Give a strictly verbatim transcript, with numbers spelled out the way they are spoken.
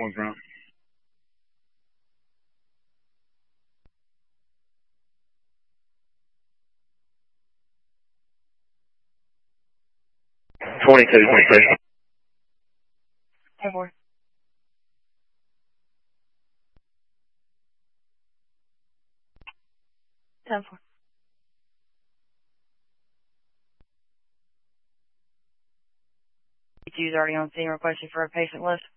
one's wrong. Twenty-two, twenty-two. ten four. ten four. He's already on scene requesting for a patient list.